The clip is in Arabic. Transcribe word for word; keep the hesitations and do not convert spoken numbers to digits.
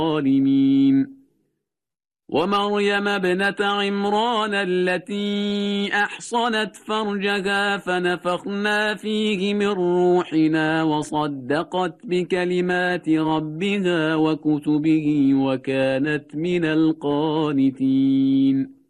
الظالمين ومريم ابنة عمران التي أحصنت فرجها فنفخنا فيه من روحنا وصدقت بكلمات ربها وكتبه وكانت من القانتين